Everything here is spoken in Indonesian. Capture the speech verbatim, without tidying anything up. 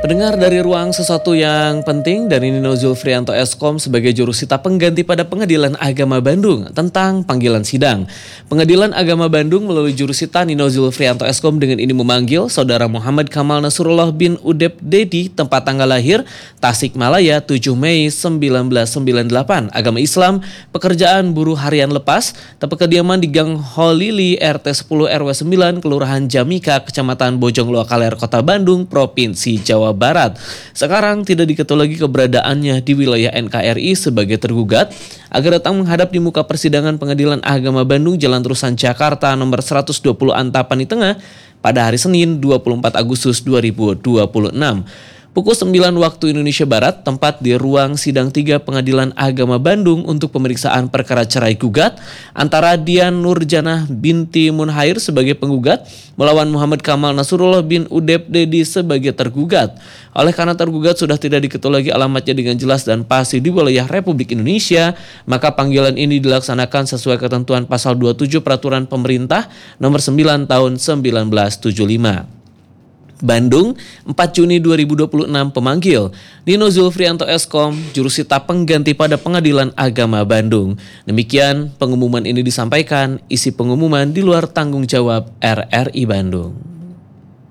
Pendengar dari ruang sesuatu yang penting dari Nino Zulfrianto Eskom sebagai jurusita pengganti pada Pengadilan Agama Bandung tentang panggilan sidang. Pengadilan Agama Bandung melalui jurusita Nino Zulfrianto Eskom dengan ini memanggil Saudara Muhammad Kamal Nasrullah bin Udep Dedi, tempat tanggal lahir Tasikmalaya tujuh Mei seribu sembilan ratus sembilan puluh delapan, agama Islam, pekerjaan buruh harian lepas, tempat kediaman di Gang Holili R T sepuluh R W sembilan, Kelurahan Jamika, Kecamatan Bojong Loakaler, Kota Bandung, Provinsi Jawa Barat. Sekarang tidak diketahui lagi keberadaannya di wilayah N K R I sebagai tergugat agar datang menghadap di muka persidangan Pengadilan Agama Bandung Jalan Terusan Jakarta nomor seratus dua puluh Antapani Tengah pada hari Senin dua puluh empat Agustus dua ribu dua puluh enam. Pukul sembilan waktu Indonesia Barat, tempat di ruang sidang tiga Pengadilan Agama Bandung untuk pemeriksaan perkara cerai gugat antara Dian Nurjanah binti Munhair sebagai penggugat melawan Muhammad Kamal Nasrullah bin Udep Dedi sebagai tergugat. Oleh karena tergugat sudah tidak diketahui lagi alamatnya dengan jelas dan pasti di wilayah Republik Indonesia, maka panggilan ini dilaksanakan sesuai ketentuan pasal dua puluh tujuh Peraturan Pemerintah nomor sembilan tahun seribu sembilan ratus tujuh puluh lima. Bandung, empat Juni dua ribu dua puluh enam. Pemanggil Nino Zulfrianto Eskom, jurusita pengganti pada Pengadilan Agama Bandung. Demikian pengumuman ini disampaikan, isi pengumuman di luar tanggung jawab R R I Bandung.